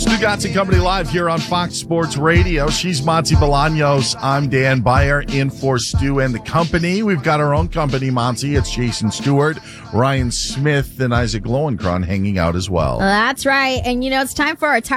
Stugotz & Company live here on Fox Sports Radio. She's Monty Bolaños. I'm Dan Beyer in for Stu and the company. We've got our own company, Monty. It's Jason Stewart, Ryan Smith, and Isaac Lowenkron hanging out as well. That's right. And, it's time for our